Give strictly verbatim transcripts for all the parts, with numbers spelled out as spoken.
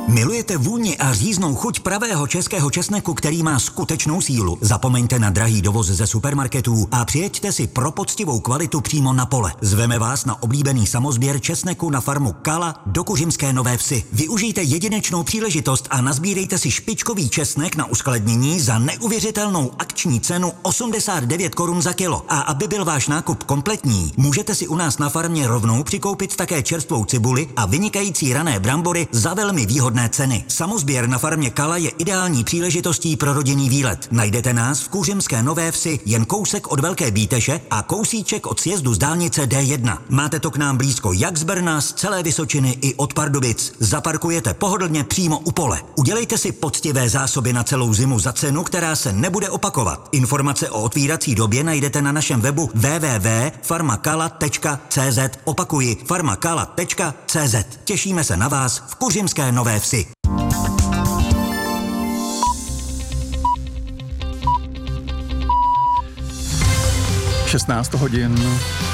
Milujete vůni a říznou chuť pravého českého česneku, který má skutečnou sílu? Zapomeňte na drahý dovoz ze supermarketů a přijeďte si pro poctivou kvalitu přímo na pole. Zveme vás na oblíbený samozběr česneku na farmu Kala do Kuřimské Nové Vsi. Využijte jedinečnou příležitost a nazbírejte si špičkový česnek na uskladnění za neuvěřitelnou akční cenu osmdesát devět korun za kilo. A aby byl váš nákup kompletní, můžete si u nás na farmě rovnou přikoupit také čerstvou cibuli a vynikající rané brambory za velmi výhodné ceny. Samozběr na farmě Kala je ideální příležitostí pro rodinný výlet. Najdete nás v Kuřimské Nové Vsi jen kousek od Velké Bíteše a kousíček od sjezdu z dálnice D jedna. Máte to k nám blízko jak z Brna, z celé Vysočiny i od Pardubic. Zaparkujete pohodlně přímo u pole. Udělejte si poctivé zásoby na celou zimu za cenu, která se nebude opakovat. Informace o otvírací době najdete na našem webu w w w tečka farmakala tečka c z. Opakuji farmakala tečka c z. Těšíme se na vás v Kuřimské Nové Vsi. šestnáct hodin.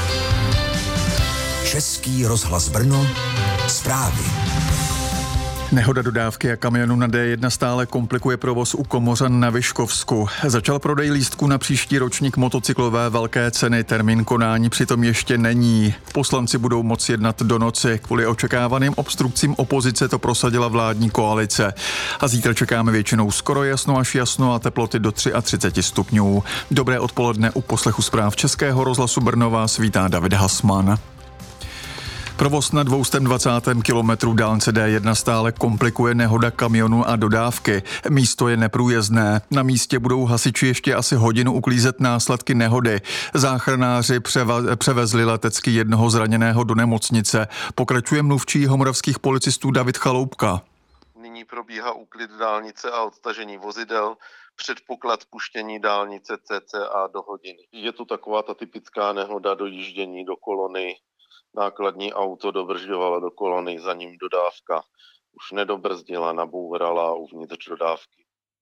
Český rozhlas Brno. Zprávy. Nehoda dodávky a kamionu na D jedna stále komplikuje provoz u Komořan na Vyškovsku. Začal prodej lístků na příští ročník motocyklové velké ceny. Termín konání přitom ještě není. Poslanci budou moci jednat do noci. Kvůli očekávaným obstrukcím opozice to prosadila vládní koalice. A zítra čekáme většinou skoro jasno až jasno a teploty do třicet tři stupňů. Dobré odpoledne u poslechu zpráv Českého rozhlasu Brno vás vítá David Hasman. Provoz na dvě stě dvacet kilometrů dálnice D jedna stále komplikuje nehoda kamionu a dodávky. Místo je neprůjezdné. Na místě budou hasiči ještě asi hodinu uklízet následky nehody. Záchranáři převa- převezli letecky jednoho zraněného do nemocnice. Pokračuje mluvčí jihomoravských policistů David Chaloupka. Nyní probíhá úklid dálnice a odtažení vozidel. Předpoklad puštění dálnice cca do hodiny. Je to taková ta typická nehoda dojíždění do kolony. Nákladní auto dobržďovalo do kolony, za ním dodávka už nedobrzdila, nabourala uvnitř dodávky.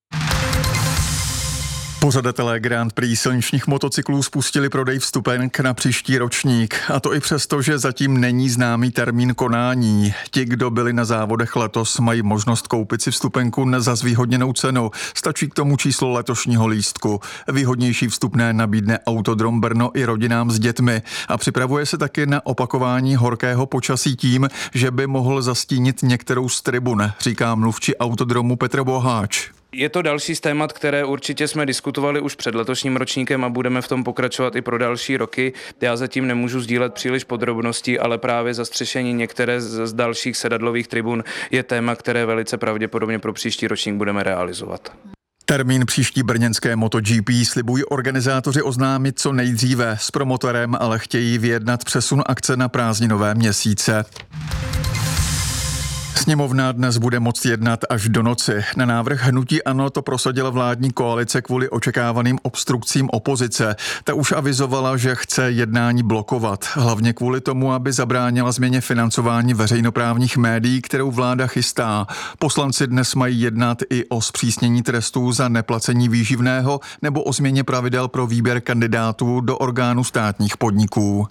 Pořadatelé Grand Prix silničních motocyklů spustili prodej vstupenek na příští ročník. A to i přesto, že zatím není známý termín konání. Ti, kdo byli na závodech letos, mají možnost koupit si vstupenku za zvýhodněnou cenu. Stačí k tomu číslo letošního lístku. Výhodnější vstupné nabídne Autodrom Brno i rodinám s dětmi. A připravuje se taky na opakování horkého počasí tím, že by mohl zastínit některou z tribun, říká mluvčí Autodromu Petr Boháč. Je to další z témat, které určitě jsme diskutovali už před letošním ročníkem a budeme v tom pokračovat i pro další roky. Já zatím nemůžu sdílet příliš podrobností, ale právě zastřešení některé z dalších sedadlových tribun je téma, které velice pravděpodobně pro příští ročník budeme realizovat. Termín příští brněnské MotoGP slibují organizátoři oznámit co nejdříve. S promotorem ale chtějí vyjednat přesun akce na prázdninové měsíce. Sněmovna dnes bude moct jednat až do noci. Na návrh hnutí ANO to prosadila vládní koalice kvůli očekávaným obstrukcím opozice. Ta už avizovala, že chce jednání blokovat. Hlavně kvůli tomu, aby zabránila změně financování veřejnoprávních médií, kterou vláda chystá. Poslanci dnes mají jednat i o zpřísnění trestů za neplacení výživného nebo o změně pravidel pro výběr kandidátů do orgánů státních podniků.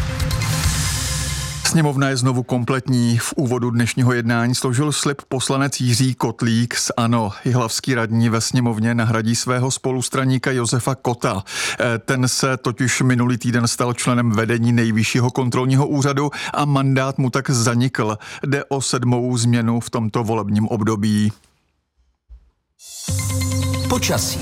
Sněmovna je znovu kompletní. V úvodu dnešního jednání složil slib poslanec Jiří Kotlík z ANO. Jihlavský radní ve sněmovně nahradí svého spolustraníka Josefa Kota. Ten se totiž minulý týden stal členem vedení Nejvyššího kontrolního úřadu a mandát mu tak zanikl. Jde o sedmou změnu v tomto volebním období. Počasí.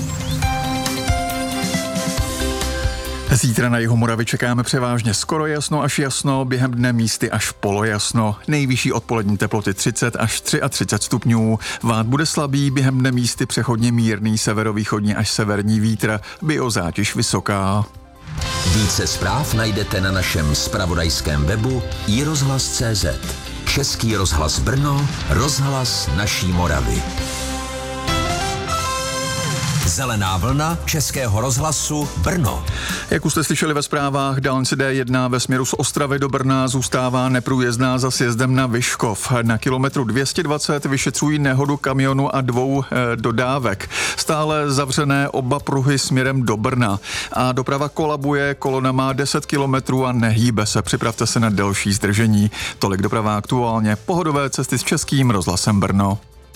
Zítra na jihu Moravy čekáme převážně skoro jasno až jasno, během dne místy až polojasno. Nejvyšší odpolední teploty třicet až třicet tři stupňů. Vád bude slabý, během dne místy přechodně mírný severovýchodní až severní vítr, biozátěž vysoká. Více zpráv najdete na našem zpravodajském webu i rozhlas tečka cé zet. Český rozhlas Brno, rozhlas naší Moravy. Zelená vlna Českého rozhlasu Brno. Jak už jste slyšeli ve zprávách, dálnice D jedna ve směru z Ostravy do Brna zůstává neprůjezdná za sjezdem na Vyškov. Na kilometru dvě stě dvacet vyšetřují nehodu kamionu a dvou e, dodávek. Stále zavřené oba pruhy směrem do Brna. A doprava kolabuje, kolona má deset kilometrů a nehýbe se. Připravte se na delší zdržení. Tolik doprava aktuálně. Pohodové cesty s Českým rozhlasem Brno.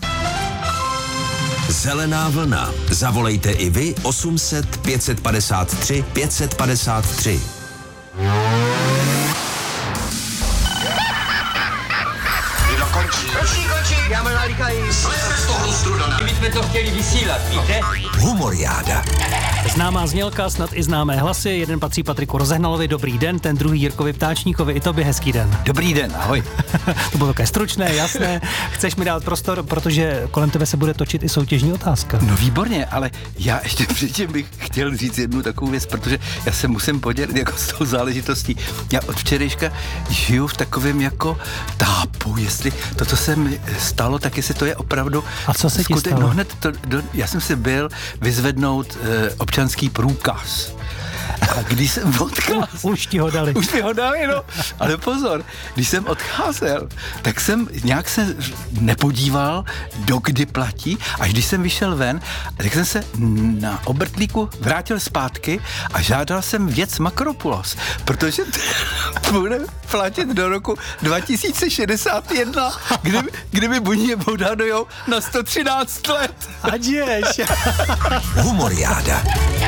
Zelená vlna. Zavolejte i vy osm set pět padesát tři pět padesát tři. Kdo končí? Končí, končí. Já mám nalíkají. Jsme z toho strudané. My jsme to chtěli vysílat, víte? Humoriáda. Známá znělka, snad i známé hlasy. Jeden patří Patriku Rozehnalovi, dobrý den, ten druhý Jirkovi Ptáčníkovi, i tobě hezký den. Dobrý den, ahoj. To bylo také stručné, jasné. Chceš mi dát prostor, protože kolem tebe se bude točit i soutěžní otázka. No výborně, ale já ještě předtím bych chtěl říct jednu takovou věc, protože já se musím podělit jako s tou záležitostí. Já od včerejška žiju v takovém jako tápu, jestli to, co se mi stalo, tak jestli to je opravdu... A co se skute- ti stalo? No hned to, do, já jsem si byl vyzvednout e, občanský průkaz. A když jsem odcházel... Už ti ho dali. Už mi ho dali, no. Ale pozor, když jsem odcházel, tak jsem nějak se nepodíval, dokdy platí, až když jsem vyšel ven, tak jsem se na obrtlíku vrátil zpátky a žádal jsem věc Makropulos, protože to bude platit do roku dva tisíce šedesát jedna, kdyby, kdyby buď mě bodánujou na sto třináct let. Ať ješ. Humoriáda.